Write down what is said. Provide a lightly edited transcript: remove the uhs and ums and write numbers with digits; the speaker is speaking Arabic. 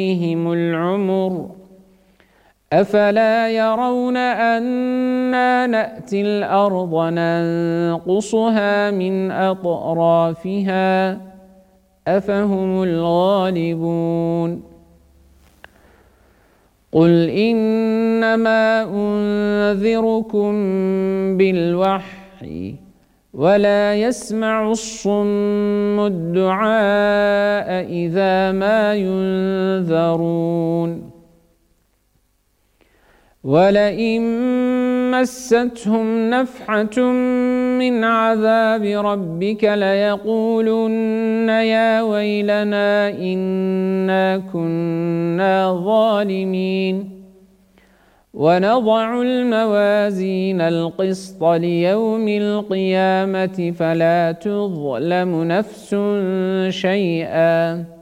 عليهم العمر أفلا يرون أنا نأتي الأرض ننقصها من أطرافها أفهم الغالبون قل إنما أنذركم بالوحي ولا يسمع الصم الدعاء إذا ما ينذرون ولئن مستهم نفحة من عذاب ربك ليقولن يا ويلنا إنا كنا ظالمين ونضع الموازين القسط ليوم القيامة فلا تظلم نفس شيئا